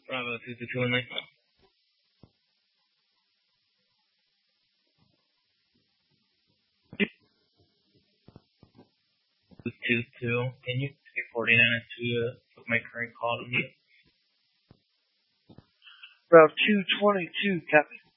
Bravo 222 in lane. 222, can you take 49 to put my current call to me? Bravo 222, copy.